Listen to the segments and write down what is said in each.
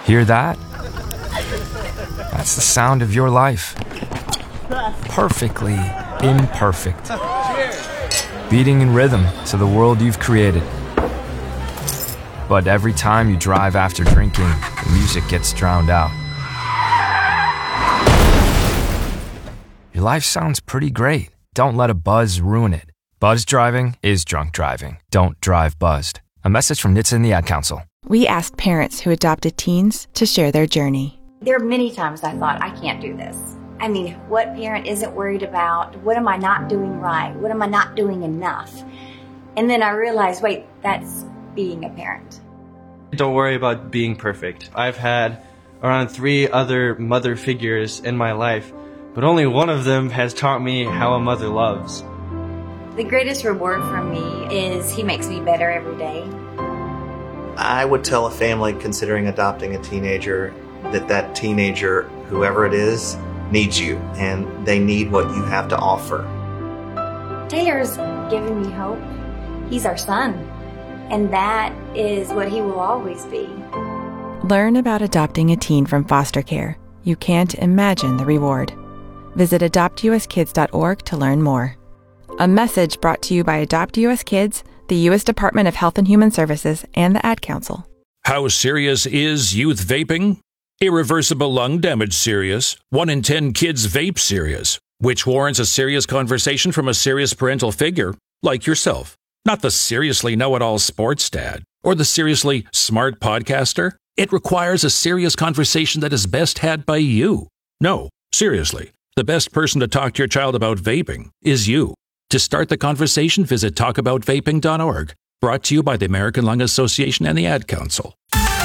Hear that? That's the sound of your life. Perfectly imperfect. Beating in rhythm to the world you've created. But every time you drive after drinking, the music gets drowned out. Your life sounds pretty great. Don't let a buzz ruin it. Buzz driving is drunk driving. Don't drive buzzed. A message from NHTSA and the Ad Council. We asked parents who adopted teens to share their journey. There are many times I thought, I can't do this. I mean, what parent isn't worried about? What am I not doing right? What am I not doing enough? And then I realized, wait, that's being a parent. Don't worry about being perfect. I've had around 3 other mother figures in my life, but only one of them has taught me how a mother loves. The greatest reward for me is he makes me better every day. I would tell a family considering adopting a teenager that teenager, whoever it is, needs you, and they need what you have to offer. Taylor's given me hope. He's our son, and that is what he will always be. Learn about adopting a teen from foster care. You can't imagine the reward. Visit adoptuskids.org to learn more. A message brought to you by Adopt US Kids, the U.S. Department of Health and Human Services, and the Ad Council. How serious is youth vaping? Irreversible lung damage serious. 1 in 10 kids vape serious, which warrants a serious conversation from a serious parental figure like yourself. Not the seriously know-it-all sports dad or the seriously smart podcaster. It requires a serious conversation that is best had by you. No, seriously, the best person to talk to your child about vaping is you. To start the conversation, visit talkaboutvaping.org. Brought to you by the American Lung Association and the Ad Council.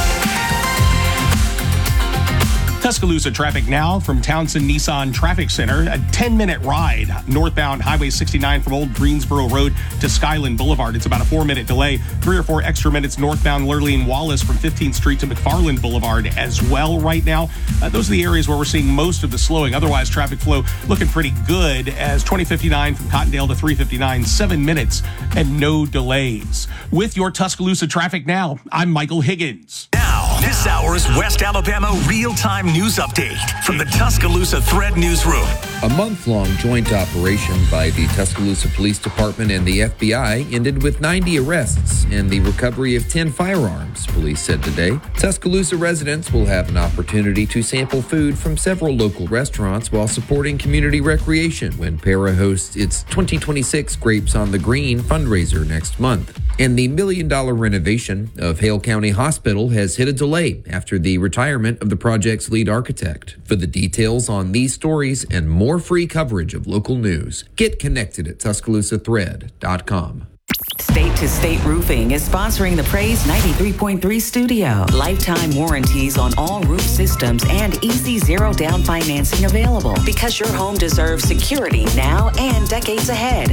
Tuscaloosa traffic now from Townsend Nissan Traffic Center. A 10-minute ride northbound Highway 69 from Old Greensboro Road to Skyland Boulevard. It's about a 4-minute delay. 3 or 4 extra minutes northbound Lurleen Wallace from 15th Street to McFarland Boulevard as well right now. Those are the areas where we're seeing most of the slowing. Otherwise, traffic flow looking pretty good as 2059 from Cottondale to 359, 7 minutes and no delays. With your Tuscaloosa traffic now, I'm Michael Higgins. Now, this hour's West Alabama real-time news update from the Tuscaloosa Thread Newsroom. A month-long joint operation by the Tuscaloosa Police Department and the FBI ended with 90 arrests and the recovery of 10 firearms, police said today. Tuscaloosa residents will have an opportunity to sample food from several local restaurants while supporting community recreation when Para hosts its 2026 Grapes on the Green fundraiser next month. And the $1 million renovation of Hale County Hospital has hit a delay after the retirement of the project's lead architect. For the details on these stories and more free coverage of local news, get connected at TuscaloosaThread.com. State to State Roofing is sponsoring the Praise 93.3 studio. Lifetime warranties on all roof systems and easy zero down financing available because your home deserves security now and decades ahead.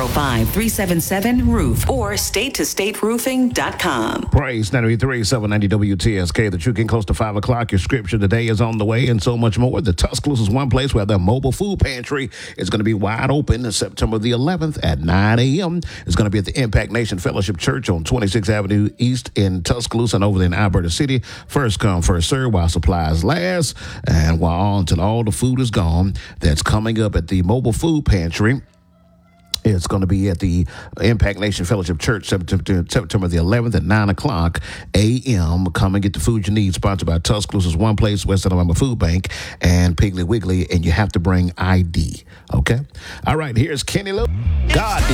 205-377-ROOF or StateToStateRoofing.com. Praise 93.3 790 WTSK. The truth getting close to 5 o'clock. Your scripture today is on the way and so much more. The Tuscaloosa is one place where the mobile food pantry is going to be wide open on September the 11th at 9 a.m. It's going to be at the Impact Nation Fellowship Church on 26th Avenue East in Tuscaloosa and over there in Alberta City. First come, first serve while supplies last. And while until all the food is gone, that's coming up at the mobile food pantry. It's going to be at the Impact Nation Fellowship Church September the 11th at 9 o'clock a.m. Come and get the food you need. Sponsored by Tuscaloosa's One Place, West Alabama Food Bank, and Piggly Wiggly. And you have to bring ID. Okay? All right, here's Kenny Lou. God